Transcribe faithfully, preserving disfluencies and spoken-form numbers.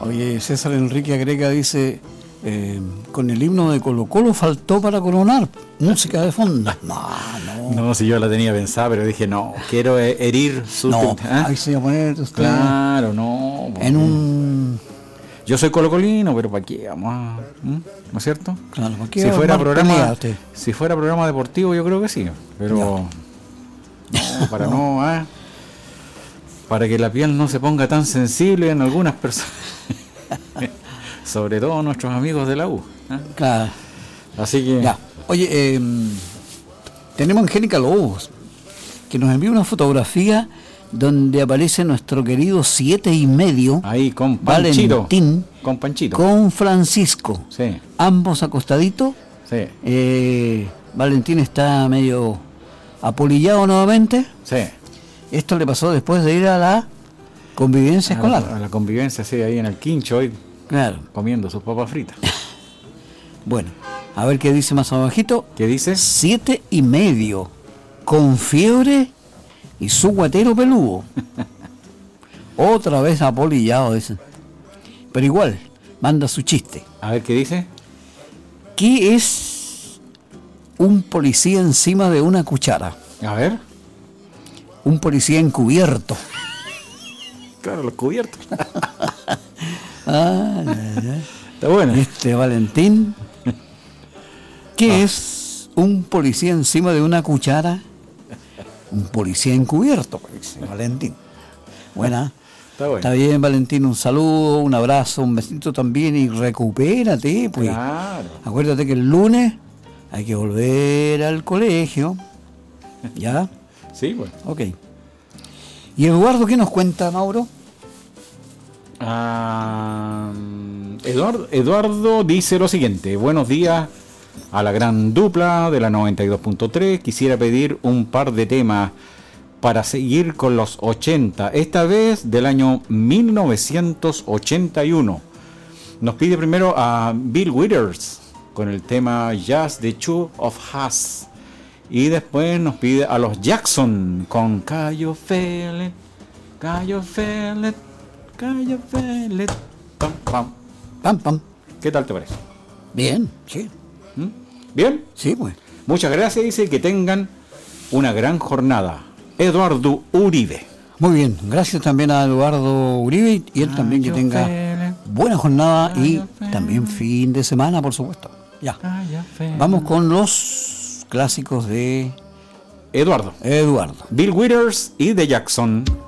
Oye, César Enrique Agrega dice, eh, con el himno de Colo Colo faltó para coronar, música de fondo. No, no. No, si yo la tenía pensada, pero dije, no, quiero herir su... No, ¿eh? ahí se va a poner usted. Claro, no. En un... Yo soy colocolino, pero ¿para qué vamos a...? ¿Mm? ¿No es cierto? Claro, ¿para qué si fuera programa pelearte? Si fuera programa deportivo, yo creo que sí, pero... No, para no... no ¿eh? Para que la piel no se ponga tan sensible en algunas personas. Sobre todo nuestros amigos de la U. ¿eh? Claro. Así que... Ya. Oye, eh, tenemos a Angélica Lobos, que nos envía una fotografía donde aparece nuestro querido siete y medio. Ahí, con Panchito. Valentín. Con Panchito. Con Francisco. Sí. Ambos acostaditos. Sí. Eh, Valentín está medio apolillado nuevamente. Sí. Esto le pasó después de ir a la convivencia a escolar. La, a la convivencia, sí, ahí en el quincho, hoy. Claro. Comiendo sus papas fritas. Bueno, a ver qué dice más abajito. ¿Qué dice? Siete y medio. Con fiebre y su guatero peludo. Otra vez apolillado, dicen. Pero igual, manda su chiste. A ver qué dice. ¿Qué es un policía encima de una cuchara? A ver. Un policía encubierto. Claro, los cubiertos. Ah, ya, ya. Está bueno. Este Valentín. ¿Qué ah. es un policía encima de una cuchara? Un policía encubierto, dice Valentín. Buena. Está bueno. Está bien, Valentín. Un saludo, un abrazo, un besito también y recupérate, pues. Claro. Acuérdate que el lunes hay que volver al colegio. ¿Ya? Sí, bueno. Ok. ¿Y Eduardo qué nos cuenta, Mauro? Ah, Eduardo, Eduardo dice lo siguiente: buenos días a la gran dupla de la noventa y dos punto tres. Quisiera pedir un par de temas para seguir con los ochenta, esta vez del año mil novecientos ochenta y uno. Nos pide primero a Bill Withers con el tema Just the Two of Us, y después nos pide a los Jackson con Can You Feel It, Can You Feel It, Can You Feel It, pam, pam. Pam, pam. ¿Qué tal te parece? Bien, sí. ¿Mm? ¿Bien? Sí, pues. Muchas gracias, dice, que tengan una gran jornada. Eduardo Uribe. Muy bien, gracias también a Eduardo Uribe y él también que tenga buena jornada y también fin de semana, por supuesto. Ya. Vamos con los clásicos de Eduardo. Eduardo. Bill Withers y The Jackson.